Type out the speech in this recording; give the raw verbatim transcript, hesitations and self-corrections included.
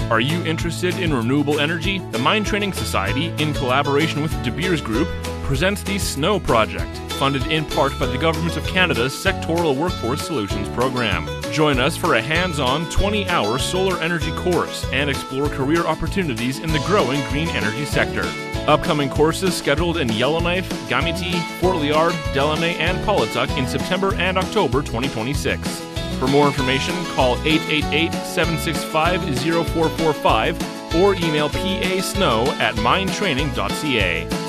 Are you interested in renewable energy? The Mine Training Society, in collaboration with De Beers Group, presents the SNOW Project, funded in part by the Government of Canada's Sectoral Workforce Solutions Program. Join us for a hands-on twenty-hour solar energy course and explore career opportunities in the growing green energy sector. Upcoming courses scheduled in Yellowknife, Gamiti, Fort Liard, Delaney, and Paulituck in September and October twenty twenty-six. For more information, call eight eight eight, seven six five, zero four four five or email pasnow at minetraining dot c a.